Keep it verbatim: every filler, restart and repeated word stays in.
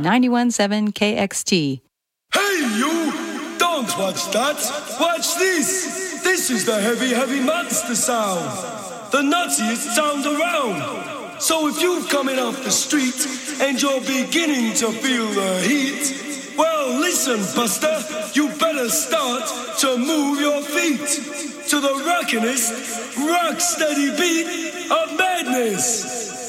ninety-one point seven K X T. Hey, you! Don't watch that! Watch this! This is the heavy, heavy monster sound! The nuttiest sound around! So if you're coming off the street and you're beginning to feel the heat, well, listen, Buster, you better start to move your feet to the rockinest, rock-steady beat of madness!